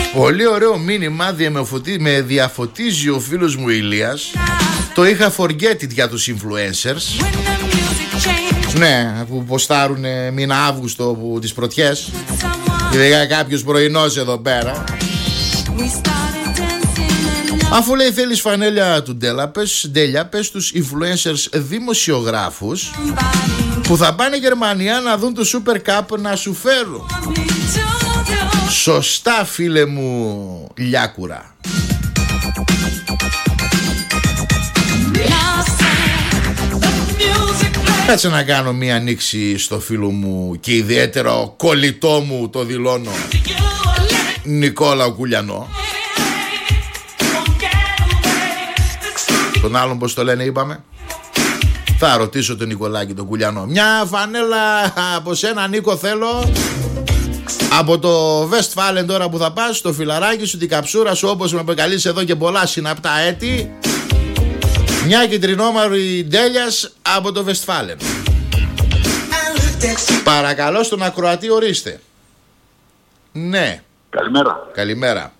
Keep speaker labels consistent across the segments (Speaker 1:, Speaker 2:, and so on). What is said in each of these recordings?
Speaker 1: Πολύ ωραίο μήνυμα με διαφωτίζει ο φίλος μου Ηλίας. Το είχα forget it για τους influencers. Ναι, που ποστάρουν μήνα Αύγουστο τις πρωτιές. Και κάποιος πρωινός εδώ πέρα. Αφού λέει θέλεις φανέλια του Ντέλια, πες τους influencers δημοσιογράφους που θα πάνε Γερμανία να δουν το Super Cup να σου φέρουν. Σωστά, φίλε μου Λιάκουρα. Κάτσε να κάνω μία ανοίξη στο φίλο μου και ιδιαίτερο κολλητό μου, το δηλώνω, Νικόλα Κουλιανό. Τον άλλον πως το λένε είπαμε. Θα ρωτήσω τον Νικολάκη τον Κουλιανό. Μια φανέλα από σένα Νίκο θέλω. Από το Westfalen τώρα που θα πας, το φιλαράκι σου, την καψούρα σου όπως με αποκαλείς εδώ και πολλά συναπτά έτη. Μια κεντρινόμαυρη Ντέλιας από το Westfalen. Παρακαλώ στον ακροατή, ορίστε. Ναι.
Speaker 2: Καλημέρα.
Speaker 1: Καλημέρα.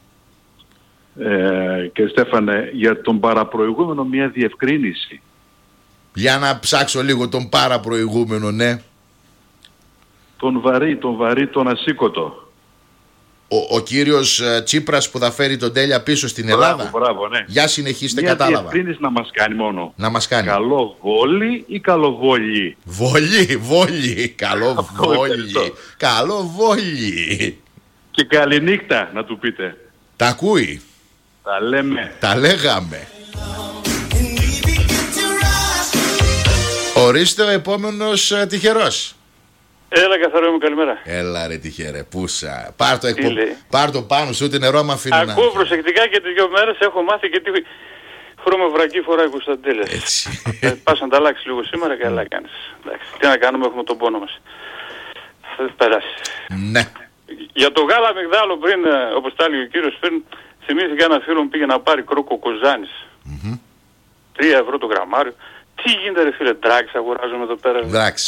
Speaker 2: Και Στέφανε, για τον παραπροηγούμενο μια διευκρίνηση.
Speaker 1: Για να ψάξω λίγο τον παραπροηγούμενο, ναι.
Speaker 2: Τον βαρύ, τον ασήκωτο.
Speaker 1: Ο κύριος Τσίπρας που θα φέρει τον Τέλια πίσω στην Ελλάδα.
Speaker 2: Μπράβο, ναι.
Speaker 1: Για συνεχίστε,
Speaker 2: μια
Speaker 1: κατάλαβα.
Speaker 2: Μια διευκρίνηση να μας κάνει μόνο.
Speaker 1: Να μας κάνει.
Speaker 2: Καλό βόλι ή καλό βόλι?
Speaker 1: Βόλι. Καλό βόλι.
Speaker 2: Και καληνύχτα να του πείτε.
Speaker 1: Τα ακούει.
Speaker 2: Τα λέμε.
Speaker 1: Τα λέγαμε. Ορίστε ο επόμενος τυχερός.
Speaker 3: Έλα καθαρό μου, καλημέρα.
Speaker 1: Έλα ρε τυχερέ, πούσα. Πάρ' το πάνω σου, ούτε νερό μ' αφήνει να...
Speaker 3: Ακούω προσεκτικά και τις 2 μέρες έχω μάθει και τι χρώμο-βρακή φοράει Κωνσταντέλες.
Speaker 1: Έτσι.
Speaker 3: Πας να τα αλλάξεις λίγο σήμερα και καλά κάνεις. Εντάξει, τι να κάνουμε, έχουμε τον πόνο μας. Θα περάσει.
Speaker 1: Ναι.
Speaker 3: Για το γάλα αμυγδάλο πριν, όπως τα έλεγε ο κύριος πριν, θυμήθηκα ένα φίλο μου πήγε να πάρει κρόκο Κοζάνης. 3 ευρώ το γραμμάριο. Τι γίνεται ρε φίλε, δράξ αγοράζουμε εδώ πέρα.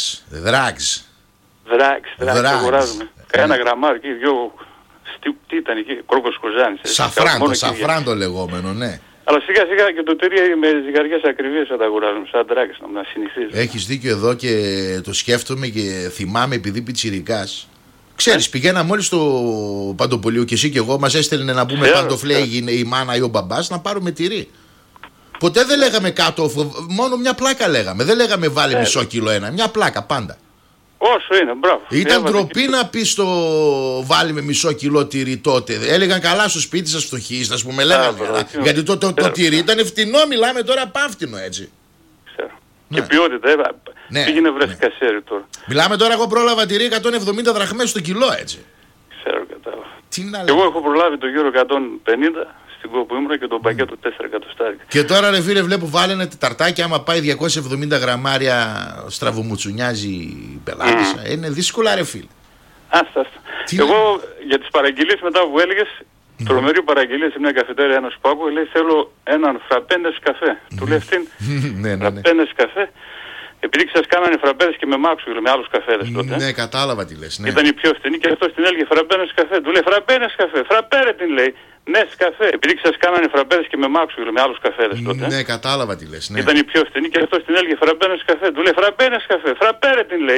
Speaker 3: Δράξ αγοράζουμε. Ένα γραμμάριο και 2. Τι ήταν εκεί, κρόκος Κοζάνης.
Speaker 1: Σαφράν το λεγόμενο, ναι.
Speaker 3: Αλλά σιγά σιγά και το τυρί με ζυγαριές ακριβίες θα τα αγοράζουμε, σαν δράξ, να συνηθίζουμε.
Speaker 1: Έχεις δίκιο εδώ και το σκέφτομαι και θυμάμαι επειδή πιτσιρικάς. Ξέρεις, πηγαίνα μόλις στο Παντοπολείο και εσύ και εγώ, μας έστελνε να πούμε παντοφλέ η μάνα ή ο μπαμπάς να πάρουμε τυρί. Ποτέ δεν λέγαμε κάτω, μόνο μια πλάκα λέγαμε. Δεν λέγαμε βάλε μισό κιλό ένα, μια πλάκα πάντα.
Speaker 3: Όσο είναι, μπράβο.
Speaker 1: Ήταν ντροπή να πεις το βάλει με μισό κιλό τυρί τότε. Έλεγαν καλά στο σπίτι σας φτωχείς, ας πούμε, λέγανε. Γιατί το τυρί ήταν φτηνό, μιλάμε τώρα πάφτηνο έτσι.
Speaker 3: Ξέρω. Και ποιότητα, πήγαινε βρεσικά σέρι τώρα.
Speaker 1: Μιλάμε τώρα, εγώ πρόλαβα τυρί 170 δραχμές στο κιλό έτσι.
Speaker 3: Ξέρω, κατάλαβα. Εγώ έχω προλάβει το γύρο 150 στην κόπο ήμουνα και το πακέτο 4 εκατοστάρικα.
Speaker 1: Και τώρα ρε φίλε βλέπω βάλαινε ταρτάκια, άμα πάει 270 γραμμάρια στραβομουτσουνιάζει η πελάτησα. Είναι δύσκολα ρε φίλε.
Speaker 3: Άστα. Εγώ για τις παραγγελίες μετά που έλεγες, τρομερή παραγγελία σε μια καφετέρια ένας που άκουγε, λέει θέλω έναν φραπένες καφέ. Του λέει αυτήν φραπένες καφέ. Επειδή σας κάνανε φραπέδες και με μάξου, με άλλους καφέδες τότε.
Speaker 1: Ναι, κατάλαβα τι λες. Ναι.
Speaker 3: Ήταν η πιο φθηνή και αυτός την έλεγε φραπένες καφέ. Του λέει φραπένες καφέ, φραπέρε την λέει. Ναι, καφέ. Επειδή σας κάνανε φραπέδες και με μάξου, με άλλους καφέδες τότε.
Speaker 1: Ναι, κατάλαβα τι λες. Ναι.
Speaker 3: Ήταν η πιο φθηνή και αυτός την έλεγε φραπένες καφέ. Του λέει φραπένες καφέ, φραπέρε την λέει.